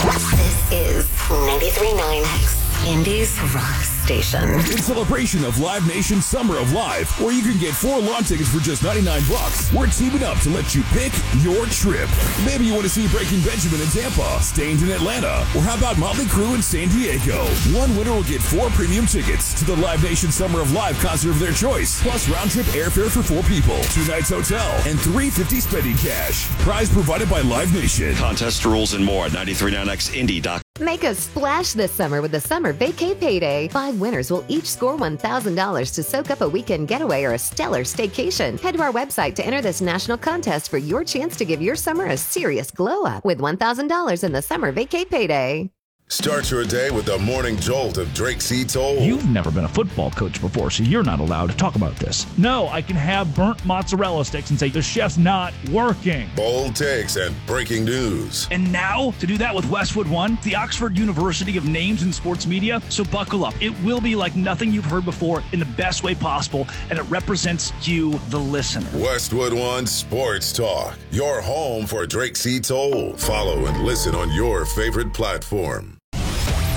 This is 93.9 Indy's Rock Station. In celebration of Live Nation Summer of Live, where you can get 4 lawn tickets for just $99, we're teaming up to let you pick your trip. Maybe you want to see Breaking Benjamin in Tampa, Stained in Atlanta, or how about Motley Crue in San Diego? One winner will get 4 premium tickets to the Live Nation Summer of Live concert of their choice, plus round-trip airfare for 4 people, 2 nights hotel, and $350 spending cash. Prize provided by Live Nation. Contest rules and more at 939xindy.com. Make a splash this summer with the Summer Vacay Payday. 5 winners will each score $1,000 to soak up a weekend getaway or a stellar staycation. Head to our website to enter this national contest for your chance to give your summer a serious glow up with $1,000 in the Summer Vacay Payday. Start your day with the morning jolt of Drake C. Toll. You've never been a football coach before, so you're not allowed to talk about this. No, I can have burnt mozzarella sticks and say the chef's not working. Bold takes and breaking news. And now, to do that with Westwood One, the Oxford University of Names in Sports Media. So buckle up. It will be like nothing you've heard before in the best way possible, and it represents you, the listener. Westwood One Sports Talk, your home for Drake C. Toll. Follow and listen on your favorite platform.